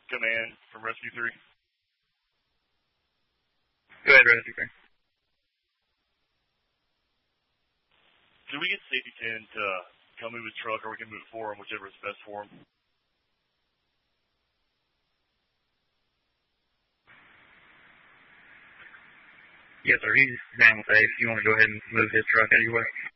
command from Rescue 3. Go ahead, Rescue 3. Can we get Safety 10 to come move his truck, or we can move it for him, whichever is best for him? Yes, sir. He's down safe. You want to go ahead and move his truck out of your way?